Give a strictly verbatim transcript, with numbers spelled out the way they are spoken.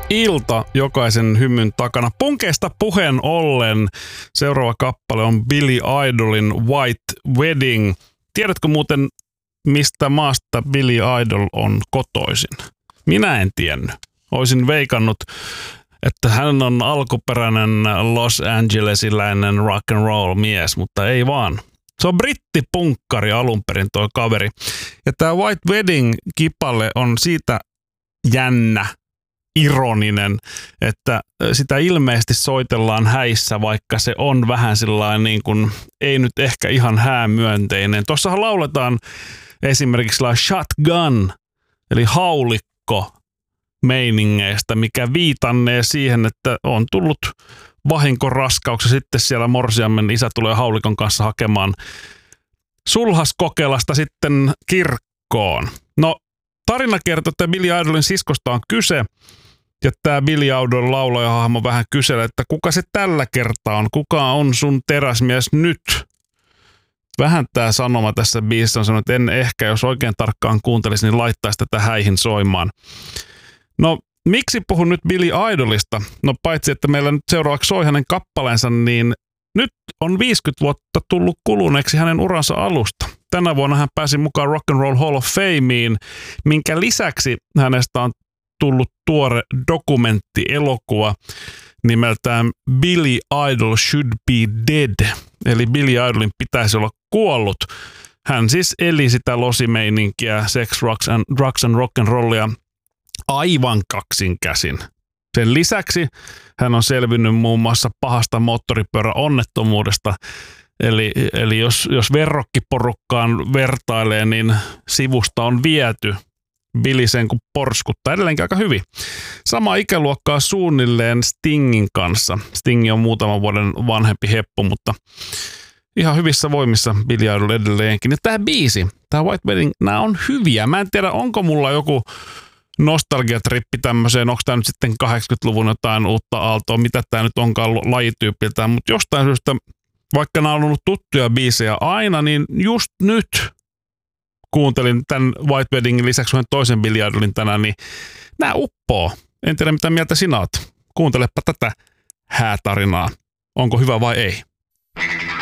ilta jokaisen hymyn takana. Punkeista puheen ollen seuraava kappale on Billy Idolin White Wedding. Tiedätkö muuten, mistä maasta Billy Idol on kotoisin? Minä en tiennyt. Olisin veikannut, että hän on alkuperäinen Los Angelesiläinen rock and roll mies, mutta ei vaan. Se on brittipunkkari alun perin toi kaveri. Ja tää White Wedding-kipale on siitä jännä, ironinen, että sitä ilmeisesti soitellaan häissä, vaikka se on vähän sillain niin kuin, ei nyt ehkä ihan häämyönteinen. Tuossahan lauletaan esimerkiksi shotgun, eli haulikko meiningeistä, mikä viitannee siihen, että on tullut vahinkoraskauksia. Sitten siellä morsiammen isä tulee haulikon kanssa hakemaan sulhaskokelasta sitten kirkkoon. No, tarina kertoo, että Billy Idolin siskosta on kyse. Ja tämä Billy Idol laulajahahmo vähän kyselee, että kuka se tällä kertaa on? Kuka on sun teräsmies nyt? Vähän tämä sanoma tässä biisissä on sanonut, että en ehkä, jos oikein tarkkaan kuuntelisi, niin laittaisi tätä häihin soimaan. No, miksi puhun nyt Billy Idolista? No paitsi, että meillä nyt seuraavaksi soi hänen kappaleensa, niin nyt on viisikymmentä vuotta tullut kuluneeksi hänen uransa alusta. Tänä vuonna hän pääsi mukaan Rock and Roll Hall of Fameen, minkä lisäksi hänestä on tullut tuore dokumenttielokuva nimeltään Billy Idol Should Be Dead. Eli Billy Idolin pitäisi olla kuollut. Hän siis eli sitä losimeininkiä, sex, drugs and, drugs and rock and rollia aivan kaksin käsin. Sen lisäksi hän on selvinnyt muun muassa pahasta moottoripyöräonnettomuudesta. Eli, eli jos, jos verrokkiporukkaan vertailee, niin sivusta on viety Billy sen kun porskuttaa edelleenkin aika hyvin. Sama ikäluokkaa suunnilleen Stingin kanssa. Sting on muutaman vuoden vanhempi heppu, mutta ihan hyvissä voimissa Billy Idol edelleenkin. Ja tämä biisi, tämä White Wedding, nämä on hyviä. Mä en tiedä, onko mulla joku nostalgiatrippi tämmöiseen, onko tämä nyt sitten kahdeksankymmentäluvun jotain uutta aaltoa, mitä tämä nyt onkaan lajityypiltään, mutta jostain syystä, vaikka nämä on ollut tuttuja biisejä aina, niin just nyt kuuntelin tämän White Weddingin lisäksi yhden toisen Billy Idolin tänään, niin nämä uppoo. En tiedä, mitä mieltä sinä oot. Kuuntelepa tätä häätarinaa. Onko hyvä vai ei?